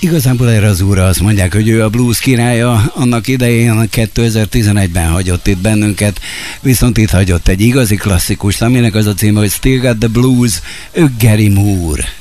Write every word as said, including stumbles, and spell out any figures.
Igazából erre az úrra azt mondják, hogy ő a blues királya, annak idején kétezer-tizenegyben hagyott itt bennünket, viszont itt hagyott egy igazi klasszikust, aminek az a címe, hogy Still Got the Blues, ő Gary Moore.